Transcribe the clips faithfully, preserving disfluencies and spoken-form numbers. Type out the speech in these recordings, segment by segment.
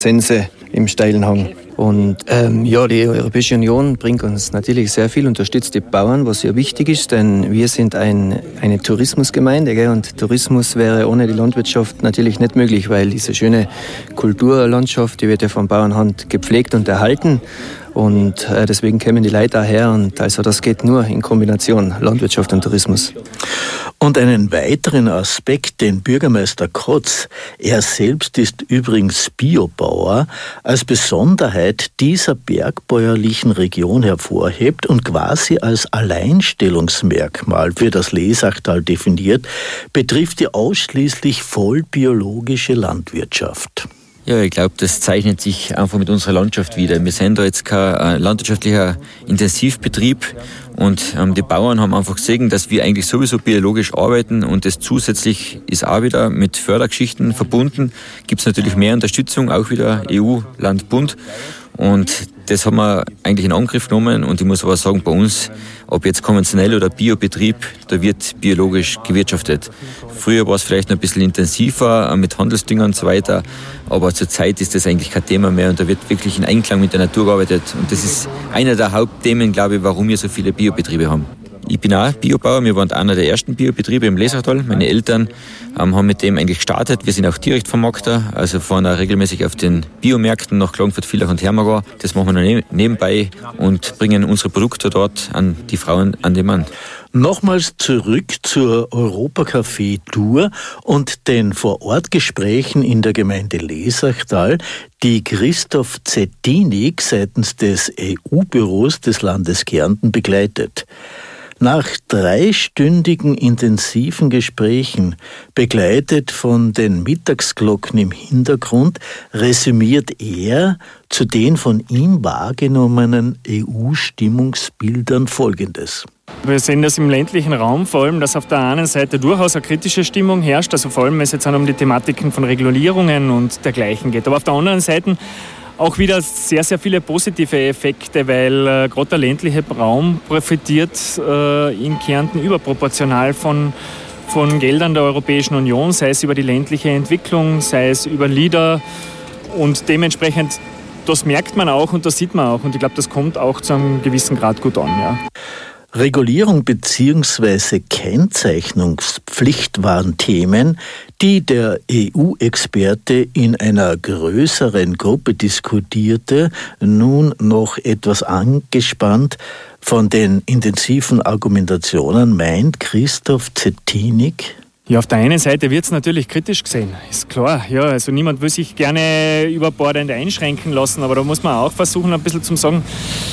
Sense im steilen Hang. Und ähm, ja, die Europäische Union bringt uns natürlich sehr viel, unterstützt die Bauern, was sehr wichtig ist, denn wir sind ein, eine Tourismusgemeinde, gell? Und Tourismus wäre ohne die Landwirtschaft natürlich nicht möglich, weil diese schöne Kulturlandschaft, die wird ja von Bauernhand gepflegt und erhalten. Und äh, deswegen kämen die Leute daher und also das geht nur in Kombination Landwirtschaft und Tourismus. Und einen weiteren Aspekt, den Bürgermeister Kotz, er selbst ist übrigens Biobauer, als Besonderheit dieser bergbäuerlichen Region hervorhebt und quasi als Alleinstellungsmerkmal für das Lesachtal definiert, betrifft die ausschließlich vollbiologische Landwirtschaft. Ja, ich glaube, das zeichnet sich einfach mit unserer Landschaft wieder. Wir sind da jetzt kein äh, landwirtschaftlicher Intensivbetrieb und ähm, die Bauern haben einfach gesehen, dass wir eigentlich sowieso biologisch arbeiten und das zusätzlich ist auch wieder mit Fördergeschichten verbunden. Gibt es natürlich mehr Unterstützung, auch wieder E U, Land, Bund. Und das haben wir eigentlich in Angriff genommen und ich muss aber sagen, bei uns, ob jetzt konventionell oder Biobetrieb, da wird biologisch gewirtschaftet. Früher war es vielleicht noch ein bisschen intensiver mit Handelsdüngern und so weiter, aber zurzeit ist das eigentlich kein Thema mehr und da wird wirklich in Einklang mit der Natur gearbeitet und das ist einer der Hauptthemen, glaube ich, warum wir so viele Biobetriebe haben. Ich bin auch Biobauer, wir waren einer der ersten Biobetriebe im Lesachtal. Meine Eltern ähm, haben mit dem eigentlich gestartet. Wir sind auch Direktvermarkter, also fahren auch regelmäßig auf den Biomärkten nach Klagenfurt, Villach und Hermagor. Das machen wir noch nebenbei und bringen unsere Produkte dort an die Frauen an den Mann. Nochmals zurück zur Europacafé-Tour und den Vorortgesprächen in der Gemeinde Lesachtal, die Christoph Zettinig seitens des E U-Büros des Landes Kärnten begleitet. Nach dreistündigen intensiven Gesprächen, begleitet von den Mittagsglocken im Hintergrund, resümiert er zu den von ihm wahrgenommenen E U-Stimmungsbildern Folgendes. Wir sehen das im ländlichen Raum vor allem, dass auf der einen Seite durchaus eine kritische Stimmung herrscht, also vor allem wenn es jetzt um die Thematiken von Regulierungen und dergleichen geht. Aber auf der anderen Seite auch wieder sehr, sehr viele positive Effekte, weil äh, gerade der ländliche Raum profitiert äh, in Kärnten überproportional von, von Geldern der Europäischen Union, sei es über die ländliche Entwicklung, sei es über LEADER und dementsprechend, das merkt man auch und das sieht man auch und ich glaube, das kommt auch zu einem gewissen Grad gut an. Ja. Regulierung bzw. Kennzeichnungspflicht waren Themen, die der E U-Experte in einer größeren Gruppe diskutierte, nun noch etwas angespannt von den intensiven Argumentationen, meint Christoph Zettinig. Ja, auf der einen Seite wird es natürlich kritisch gesehen, ist klar. Ja, also niemand will sich gerne überbordend einschränken lassen, aber da muss man auch versuchen, ein bisschen zu sagen,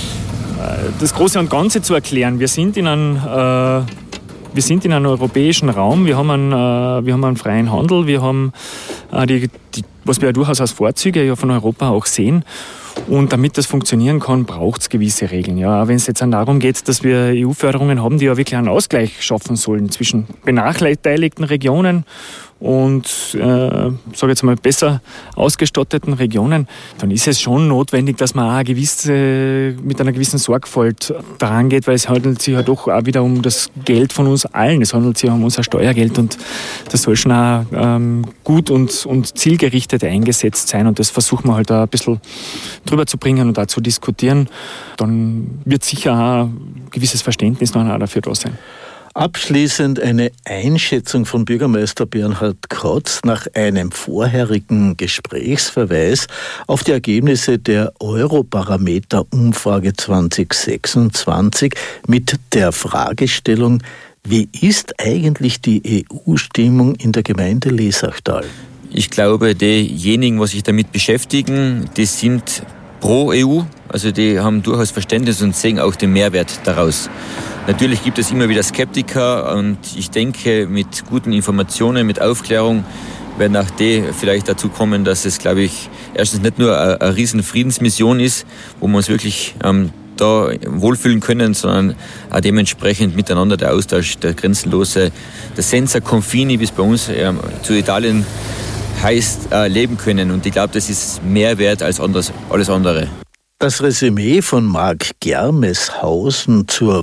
das Große und Ganze zu erklären. Wir sind in einem, äh, wir sind in einem europäischen Raum, wir haben einen, äh, wir haben einen freien Handel, wir haben äh, die, die, was wir ja durchaus als Vorzüge ja von Europa auch sehen. Und damit das funktionieren kann, braucht es gewisse Regeln. Ja, wenn es jetzt darum geht, dass wir E U-Förderungen haben, die ja wirklich einen Ausgleich schaffen sollen zwischen benachteiligten Regionen und äh, sage jetzt mal besser ausgestatteten Regionen, dann ist es schon notwendig, dass man auch eine gewisse, mit einer gewissen Sorgfalt daran geht, weil es handelt sich ja doch auch wieder um das Geld von uns allen. Es handelt sich um unser Steuergeld und das soll schon auch ähm, gut und, und zielgerichtet eingesetzt sein und das versuchen wir halt auch ein bisschen drüber zu bringen und auch zu diskutieren. Dann wird sicher auch ein gewisses Verständnis noch auch dafür da sein. Abschließend eine Einschätzung von Bürgermeister Bernhard Kotz nach einem vorherigen Gesprächsverweis auf die Ergebnisse der Eurobarometer-Umfrage zwanzig sechsundzwanzig mit der Fragestellung, wie ist eigentlich die E U-Stimmung in der Gemeinde Lesachtal? Ich glaube, diejenigen, die sich damit beschäftigen, die sind pro E U, also die haben durchaus Verständnis und sehen auch den Mehrwert daraus. Natürlich gibt es immer wieder Skeptiker und ich denke, mit guten Informationen, mit Aufklärung werden auch die vielleicht dazu kommen, dass es, glaube ich, erstens nicht nur eine, eine riesen Friedensmission ist, wo wir uns wirklich ähm, da wohlfühlen können, sondern auch dementsprechend miteinander der Austausch, der grenzenlose, der Senza Confini, wie es bei uns ähm, zu Italien heißt, äh, leben können. Und ich glaube, das ist mehr wert als anders, alles andere. Das Resümee von Marc Germeshausen zur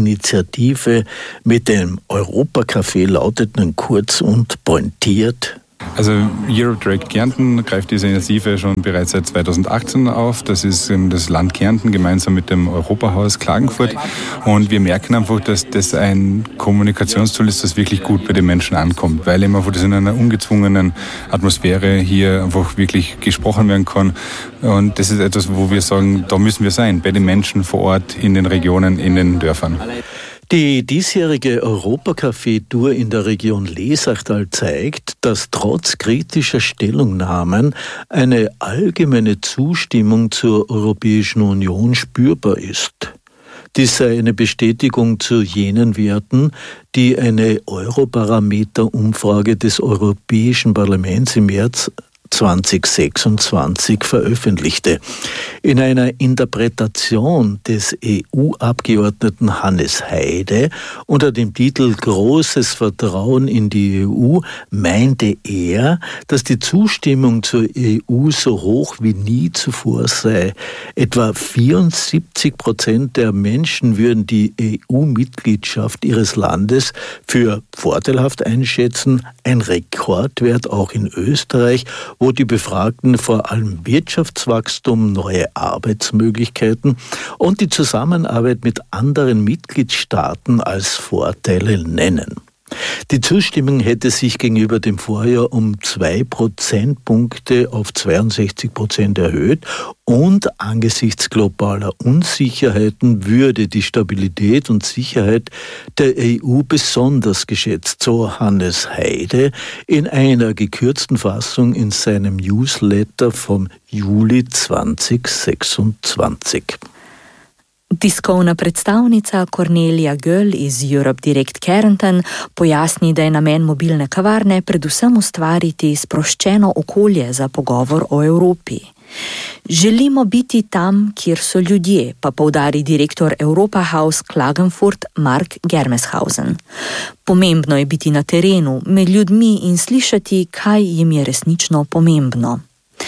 Vorortinitiative mit dem Europacafé lautet nun kurz und pointiert: Also Europe Direct Kärnten greift diese Initiative schon bereits seit zweitausendachtzehn auf. Das ist das Land Kärnten gemeinsam mit dem Europahaus Klagenfurt. Und wir merken einfach, dass das ein Kommunikationstool ist, das wirklich gut bei den Menschen ankommt, weil eben einfach das in einer ungezwungenen Atmosphäre hier einfach wirklich gesprochen werden kann. Und das ist etwas, wo wir sagen, da müssen wir sein, bei den Menschen vor Ort, in den Regionen, in den Dörfern. Die diesjährige Europacafé-Tour in der Region Lesachtal zeigt, dass trotz kritischer Stellungnahmen eine allgemeine Zustimmung zur Europäischen Union spürbar ist. Dies sei eine Bestätigung zu jenen Werten, die eine Eurobarometer-Umfrage des Europäischen Parlaments im März zweitausendsechsundzwanzig veröffentlichte. In einer Interpretation des E U-Abgeordneten Hannes Heide unter dem Titel Großes Vertrauen in die E U meinte er, dass die Zustimmung zur E U so hoch wie nie zuvor sei. Etwa vierundsiebzig Prozent der Menschen würden die E U-Mitgliedschaft ihres Landes für vorteilhaft einschätzen, ein Rekordwert auch in Österreich, wo die Befragten vor allem Wirtschaftswachstum, neue Arbeitsmöglichkeiten und die Zusammenarbeit mit anderen Mitgliedstaaten als Vorteile nennen. Die Zustimmung hätte sich gegenüber dem Vorjahr um zwei Prozentpunkte auf zweiundsechzig Prozent erhöht und angesichts globaler Unsicherheiten würde die Stabilität und Sicherheit der E U besonders geschätzt, so Hannes Heide in einer gekürzten Fassung in seinem Newsletter vom Juli zweitausendsechsundzwanzig. Tiskovna predstavnica Kornelija Göll iz Europe Direct Kärnten pojasni, da je namen mobilne kavarne predvsem ustvariti sproščeno okolje za pogovor o Evropi. Želimo biti tam, kjer so ljudje, pa poudari direktor Europahaus Klagenfurt Mark Germeshausen. Pomembno je biti na terenu, med ljudmi in slišati, kaj jim je resnično pomembno.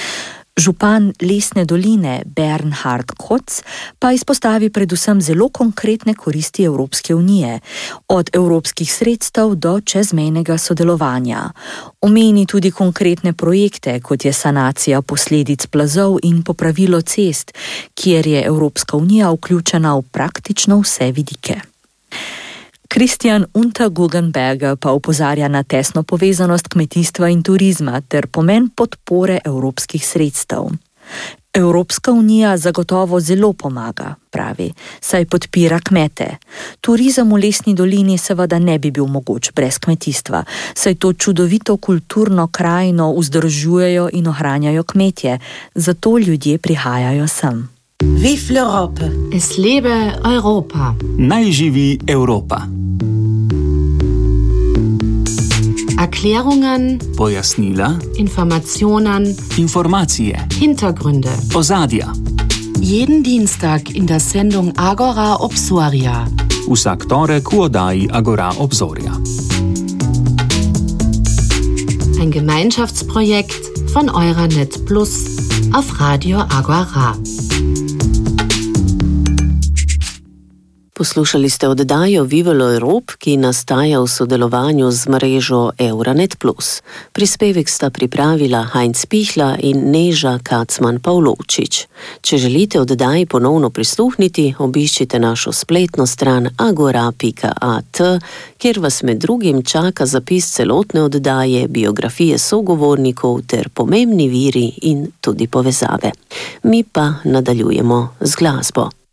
Župan Lesne doline Bernhard Kotz pa izpostavi predvsem zelo konkretne koristi Evropske unije, od evropskih sredstev do čezmejnega sodelovanja. Omeni tudi konkretne projekte, kot je sanacija posledic plazov in popravilo cest, kjer je Evropska unija vključena v praktično vse vidike. Christian Unterguggenberger pa opozarja na tesno povezanost kmetijstva in turizma ter pomen podpore evropskih sredstev. Evropska unija zagotovo zelo pomaga, pravi, saj podpira kmete. Turizem v Lesni dolini seveda ne bi bil mogoč brez kmetijstva, saj to čudovito kulturno krajino vzdržujejo in ohranjajo kmetje, zato ljudje prihajajo sem. Vive l'Europe! Es lebe Europa! Naj živi Evropa! Erklärungen, pojasnila, Informationen, informacije, Hintergründe, ozadja. Jeden Dienstag in der Sendung Agora Obzorja. Vsak torek v oddaji Agora Obzorja. Ein Gemeinschaftsprojekt von Euranet Plus auf Radio Agora. Poslušali ste oddajo Vive l'Europe, ki nastaja v sodelovanju z mrežo Euranet plus. Prispevek sta pripravila Heinz Pihla in Neža Kacman-Pavlovčič. Če želite oddaji ponovno prisluhniti, obiščite našo spletno stran agora pika at, kjer vas med drugim čaka zapis celotne oddaje, biografije sogovornikov ter pomembni viri in tudi povezave. Mi pa nadaljujemo z glasbo.